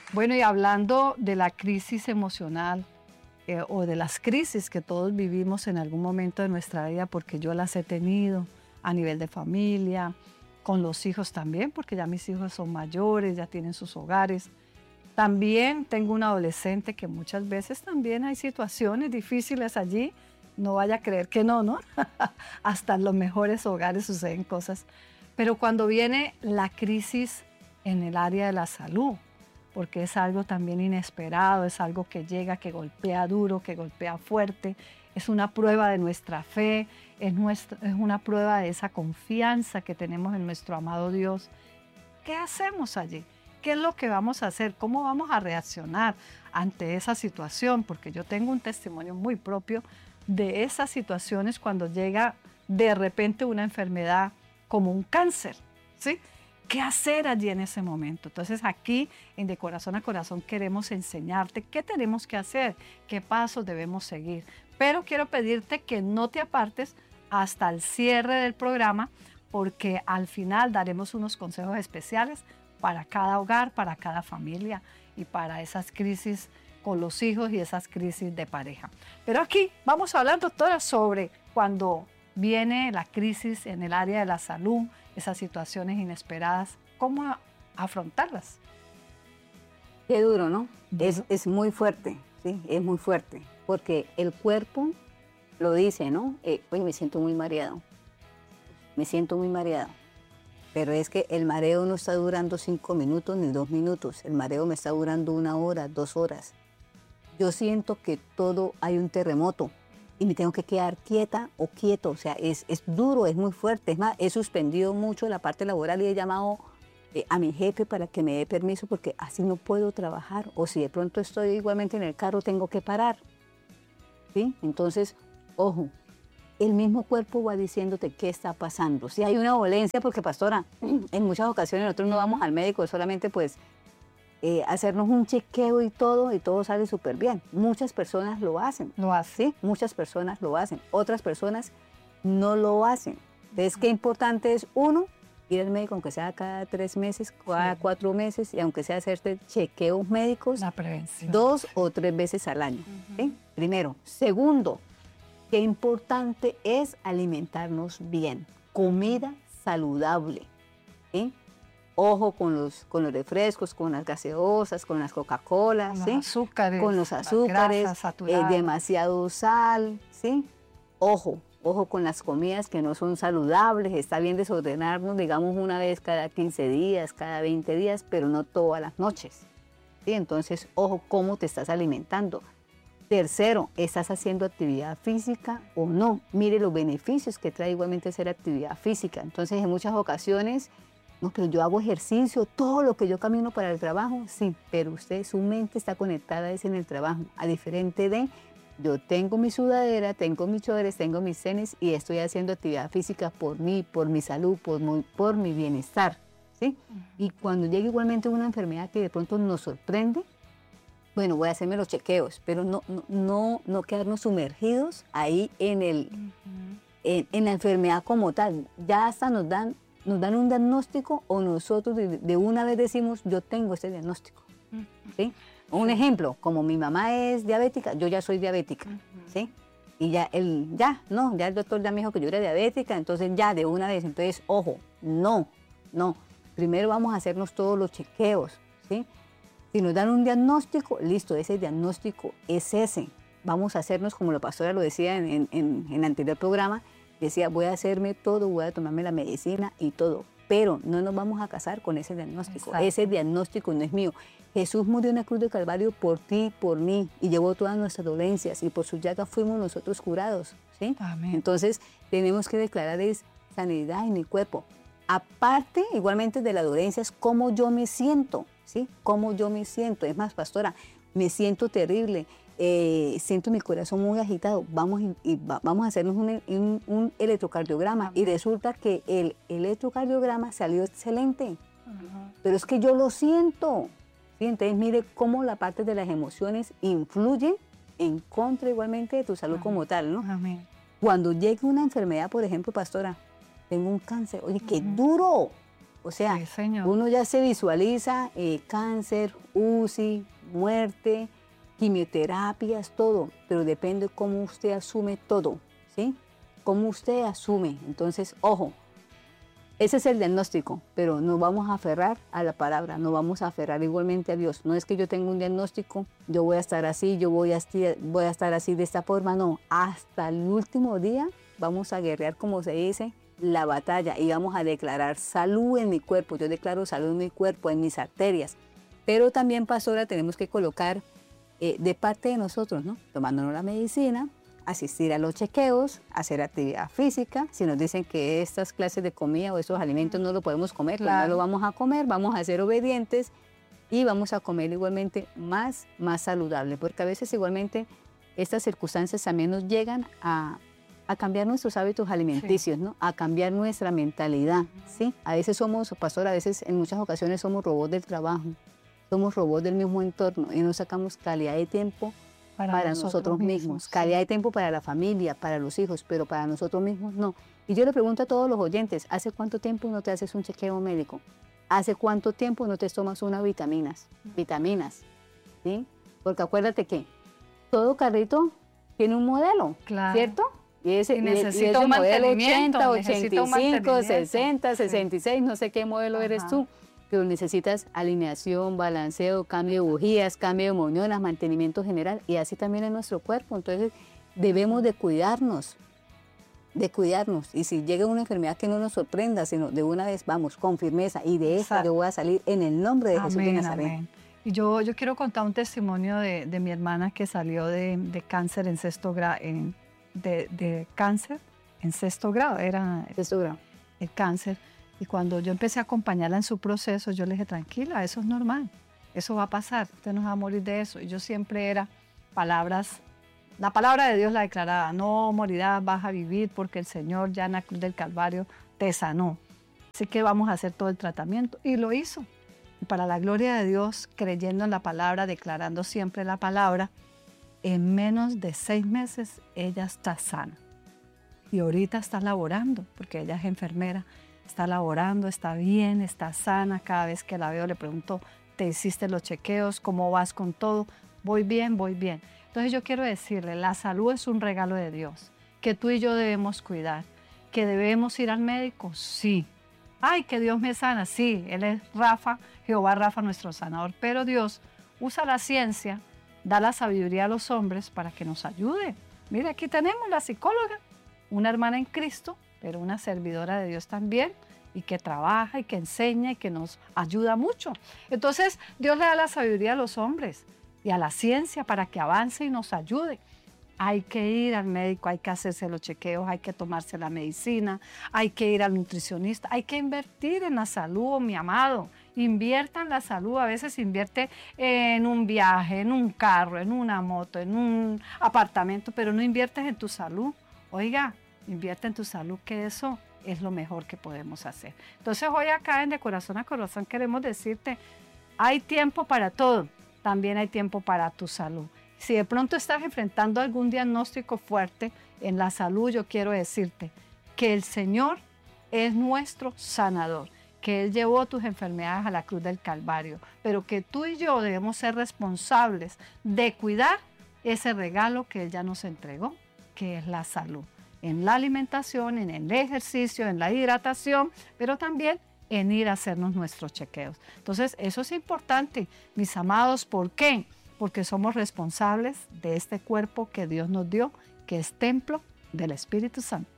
Bueno, y hablando de la crisis emocional o de las crisis que todos vivimos en algún momento de nuestra vida, porque yo las he tenido a nivel de familia, con los hijos también, porque ya mis hijos son mayores, ya tienen sus hogares. También tengo un adolescente que muchas veces también hay situaciones difíciles allí. No vaya a creer que no, ¿no? Hasta en los mejores hogares suceden cosas. Pero cuando viene la crisis en el área de la salud, porque es algo también inesperado, es algo que llega, que golpea duro, que golpea fuerte, es una prueba de nuestra fe, es una prueba de esa confianza que tenemos en nuestro amado Dios. ¿Qué hacemos allí? ¿Qué es lo que vamos a hacer? ¿Cómo vamos a reaccionar ante esa situación? Porque yo tengo un testimonio muy propio de esas situaciones cuando llega de repente una enfermedad como un cáncer, ¿sí? ¿Qué hacer allí en ese momento? Entonces aquí en De Corazón a Corazón queremos enseñarte qué tenemos que hacer, qué pasos debemos seguir. Pero quiero pedirte que no te apartes hasta el cierre del programa, porque al final daremos unos consejos especiales para cada hogar, para cada familia y para esas crisis con los hijos y esas crisis de pareja. Pero aquí vamos a hablar, doctora, sobre cuando viene la crisis en el área de la salud, esas situaciones inesperadas, ¿cómo afrontarlas? Qué duro, ¿no? Es muy fuerte, ¿sí? Es muy fuerte, porque el cuerpo lo dice, ¿no? Oye, me siento muy mareado, pero es que el mareo no está durando 5 minutos ni 2 minutos, el mareo me está durando 1 hora, 2 horas. Yo siento que todo hay un terremoto y me tengo que quedar quieta o quieto, o sea, es duro, es muy fuerte. Es más, he suspendido mucho la parte laboral y he llamado a mi jefe para que me dé permiso porque así no puedo trabajar, o si de pronto estoy igualmente en el carro tengo que parar, ¿sí? Entonces, ojo, el mismo cuerpo va diciéndote qué está pasando. Si hay una dolencia, porque pastora, en muchas ocasiones nosotros no vamos al médico, solamente pues hacernos un chequeo y todo sale súper bien. Muchas personas lo hacen. ¿Sí? Muchas personas lo hacen. Otras personas no lo hacen. Entonces, qué importante es, uno, ir al médico, aunque sea cada 3 meses, cada 4 meses, y aunque sea hacerte chequeos médicos, la prevención, 2 o 3 veces al año. ¿Sí? Primero. Segundo, qué importante es alimentarnos bien. Comida saludable. ¿Sí? Ojo con los refrescos, con las gaseosas, con las Coca-Colas, ¿sí? Con los azúcares, demasiado sal, ¿sí? Ojo con las comidas que no son saludables. Está bien desordenarnos, digamos, una vez cada 15 días, cada 20 días, pero no todas las noches, ¿sí? Entonces, ojo cómo te estás alimentando. Tercero, ¿estás haciendo actividad física o no? Mire los beneficios que trae igualmente hacer actividad física. Entonces, en muchas ocasiones, no, pero yo hago ejercicio, todo lo que yo camino para el trabajo, sí, pero su mente está conectada en el trabajo, a diferente de, yo tengo mi sudadera, tengo mis chores, tengo mis tenis y estoy haciendo actividad física por mí, por mi salud, por mi bienestar, ¿sí? Y cuando llega igualmente una enfermedad que de pronto nos sorprende, bueno, voy a hacerme los chequeos, pero no quedarnos sumergidos ahí en la enfermedad como tal. Ya hasta nos dan un diagnóstico o nosotros de una vez decimos, yo tengo este diagnóstico, ¿sí? Un ejemplo, como mi mamá es diabética, yo ya soy diabética, ¿sí? Y ya el doctor ya me dijo que yo era diabética, entonces ya de una vez, entonces, ojo, no, primero vamos a hacernos todos los chequeos, ¿sí? Si nos dan un diagnóstico, listo, ese diagnóstico es ese. Vamos a hacernos, como la pastora lo decía en el anterior programa, decía, voy a hacerme todo, voy a tomarme la medicina y todo, pero no nos vamos a casar con ese diagnóstico. Exacto. Ese diagnóstico no es mío. Jesús murió en la cruz de Calvario por ti, por mí, y llevó todas nuestras dolencias, y por sus llagas fuimos nosotros curados, ¿sí? Amén. Entonces, tenemos que declarar sanidad en mi cuerpo. Aparte, igualmente de las dolencias, cómo yo me siento, ¿sí? Cómo yo me siento. Es más, pastora, me siento terrible. Siento mi corazón muy agitado, vamos a hacernos un electrocardiograma. Y resulta que el electrocardiograma salió excelente, pero es que yo lo siento, ¿sí? Entonces mire cómo la parte de las emociones influye en contra igualmente de tu salud como tal, ¿no? Amén. Cuando llegue una enfermedad, por ejemplo, pastora, tengo un cáncer, oye, qué duro, O sea, Sí, señor. uno ya se visualiza cáncer, UCI, muerte, quimioterapias, todo, pero depende cómo usted asume todo, ¿sí? Cómo usted asume. Entonces, ojo, ese es el diagnóstico, pero nos vamos a aferrar a la palabra, nos vamos a aferrar igualmente a Dios. No es que yo tenga un diagnóstico, yo voy a estar así, yo voy a estar así de esta forma, no. Hasta el último día vamos a guerrear, como se dice, la batalla y vamos a declarar salud en mi cuerpo. Yo declaro salud en mi cuerpo, en mis arterias. Pero también, pastora, tenemos que colocar de parte de nosotros, ¿no? Tomándonos la medicina, asistir a los chequeos, hacer actividad física. Si nos dicen que estas clases de comida o estos alimentos no lo podemos comer, pues no lo vamos a comer, vamos a ser obedientes y vamos a comer igualmente más saludable, porque a veces igualmente estas circunstancias también nos llegan a cambiar nuestros hábitos alimenticios, sí, ¿no? A cambiar nuestra mentalidad, ¿sí? A veces somos, pastor, a veces en muchas ocasiones somos robots del trabajo, somos robots del mismo entorno y no sacamos calidad de tiempo para nosotros mismos, sí, calidad de tiempo para la familia, para los hijos, pero para nosotros mismos no. Y yo le pregunto a todos los oyentes, ¿hace cuánto tiempo no te haces un chequeo médico? ¿Hace cuánto tiempo no te tomas unas vitaminas? ¿Sí? Porque acuérdate que todo carrito tiene un modelo, claro, ¿cierto? Y ese modelo 80, 85, 60, 66, no sé qué modelo eres tú, pero necesitas alineación, balanceo, cambio de bujías, cambio de moñonas, mantenimiento general, y así también en nuestro cuerpo. Entonces debemos de cuidarnos, y si llega una enfermedad que no nos sorprenda, sino de una vez vamos con firmeza, y de esta yo voy a salir en el nombre de Jesús de Nazaret. Amén. Y yo quiero contar un testimonio de mi hermana que salió de cáncer en sexto grado, de cáncer en sexto grado, era el cáncer. Y cuando yo empecé a acompañarla en su proceso, yo le dije, tranquila, eso es normal, eso va a pasar, usted no va a morir de eso. Y yo siempre era la palabra de Dios la declaraba, no morirás, vas a vivir porque el Señor ya en la cruz del Calvario te sanó. Así que vamos a hacer todo el tratamiento. Y lo hizo. Y para la gloria de Dios, creyendo en la palabra, declarando siempre la palabra, en menos de 6 meses ella está sana. Y ahorita está laborando, porque ella es enfermera, está laborando, está bien, está sana. Cada vez que la veo le pregunto, ¿te hiciste los chequeos? ¿Cómo vas con todo? Voy bien, voy bien. Entonces yo quiero decirle, la salud es un regalo de Dios, que tú y yo debemos cuidar, que debemos ir al médico, sí. Ay, que Dios me sana, sí, Él es Rafa, Jehová Rafa, nuestro sanador, pero Dios usa la ciencia, da la sabiduría a los hombres para que nos ayude. Mire, aquí tenemos la psicóloga, una hermana en Cristo, pero una servidora de Dios también, y que trabaja y que enseña y que nos ayuda mucho. Entonces, Dios le da la sabiduría a los hombres y a la ciencia para que avance y nos ayude. Hay que ir al médico, hay que hacerse los chequeos, hay que tomarse la medicina, hay que ir al nutricionista, hay que invertir en la salud, mi amado. Invierta en la salud, a veces invierte en un viaje, en un carro, en una moto, en un apartamento, pero no inviertes en tu salud. Oiga, invierte en tu salud, que eso es lo mejor que podemos hacer. Entonces hoy acá en De Corazón a Corazón queremos decirte, hay tiempo para todo, también hay tiempo para tu salud. Si de pronto estás enfrentando algún diagnóstico fuerte en la salud, yo quiero decirte que el Señor es nuestro sanador, que Él llevó tus enfermedades a la cruz del Calvario, pero que tú y yo debemos ser responsables de cuidar ese regalo que Él ya nos entregó, que es la salud, en la alimentación, en el ejercicio, en la hidratación, pero también en ir a hacernos nuestros chequeos. Entonces, eso es importante, mis amados. ¿Por qué? Porque somos responsables de este cuerpo que Dios nos dio, que es templo del Espíritu Santo.